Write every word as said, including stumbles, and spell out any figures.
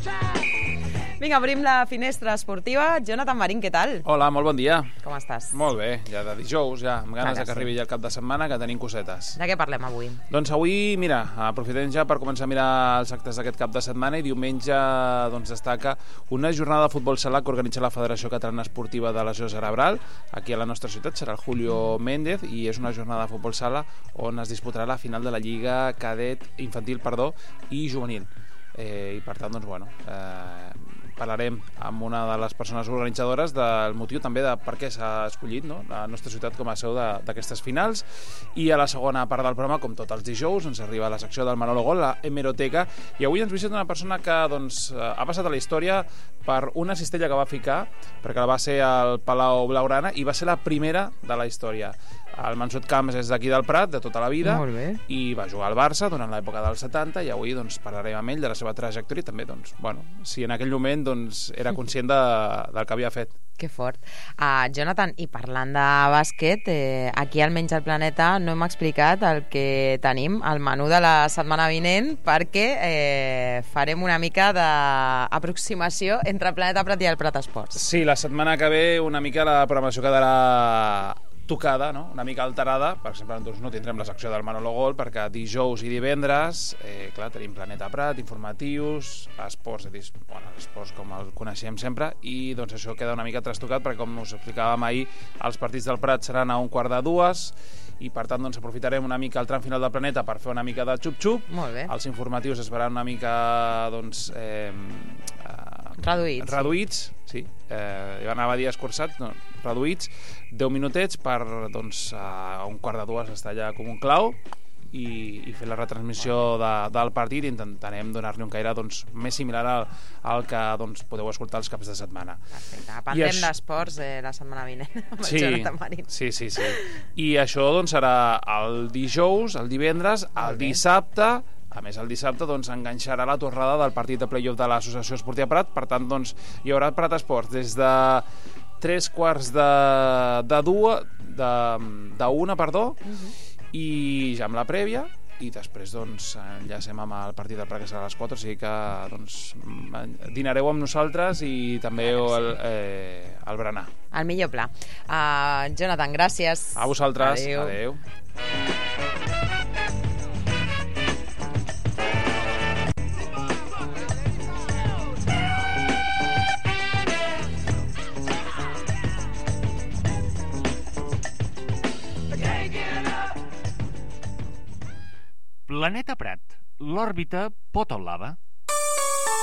Vinga, obrim la finestra esportiva. Jonathan Marín, què tal? Hola, molt bon dia. Com estàs? Molt bé, ja de dijous, ja, amb ganes Clar que de que arribi sí. ja el cap de setmana, que tenim cosetes. De què parlem avui? Doncs avui, mira, aprofitem ja per començar a mirar els actes d'aquest cap de setmana i diumenge doncs, destaca una jornada de futbol sala que organitza la Federació Catalana Esportiva de Lesió Cerebral. Aquí a la nostra ciutat serà el Julio Méndez i és una jornada de futbol sala on es disputarà la final de la Lliga Cadet Infantil perdó, i Juvenil. Eh, I per tant, doncs, bueno, eh, parlarem amb una de les persones organitzadores del motiu també de per què s'ha escollit, no?, la nostra ciutat com a seu d'aquestes finals. I a la segona part del programa, com tots els dijous, ens arriba la secció del Manolo Gol, la hemeroteca, i avui ens visita una persona que doncs, ha passat a la història per una cistella que va ficar, perquè la va ser al Palau Blaugrana i va ser la primera de la història. El Mansut Camps és d'aquí del Prat, de tota la vida, i va jugar al Barça durant l'època dels setanta, i avui doncs, parlarem amb ell de la seva trajectòria i també, doncs, bueno, si en aquell moment doncs, era conscient de, del que havia fet. Que fort. Uh, Jonathan, i parlant de bàsquet, eh, aquí al Menys al Planeta no hem explicat el que tenim, el menú de la setmana vinent, perquè eh, farem una mica d'aproximació entre el Planeta Prat i el Prat Esports. Sí, la setmana que ve una mica la programació quedarà tocada, no? Una mica alterada. Per exemple, doncs no tindrem la secció del Manolo Gol perquè dijous i divendres eh, clar, tenim Planeta Prat, informatius, esports, és dir, bueno, esports com el coneixem sempre, i doncs això queda una mica trastocat perquè, com us explicàvem ahir, els partits del Prat seran a un quart de dues i per tant doncs aprofitarem una mica el tram final del Planeta per fer una mica de xup-xup. Molt bé. Els informatius es faran una mica doncs eh, reduïts, reduïts sí, eh, jo anava a dir escurçats, no, reduïts, deu minutets per doncs, a un quart de dues estar allà com un clau i, i fer la retransmissió de, del partit, i intentarem donar-li un caire doncs, més similar al, al que doncs, podeu escoltar els caps de setmana. Perfecte, parlem això... d'esports eh, la setmana vinent amb sí, el Jonathan Marín. Sí, sí, sí. I això doncs, serà el dijous, el divendres, el dissabte. A més, el dissabte doncs, enganxarà la tornada del partit de play-off de l'Associació Esportiva Prat. Per tant, doncs, hi haurà Prat Esports des de tres quarts de, de dues, de, de una, perdó, uh-huh. i ja amb la prèvia, i després doncs, enllacem amb el partit del Prat, que serà a les quatre, o sigui que doncs, dinareu amb nosaltres i també el, eh, el berenar. El millor pla. Uh, Jonathan, gràcies. A vosaltres. Adéu. Adéu. Planeta Prat, l'òrbita pot o lava?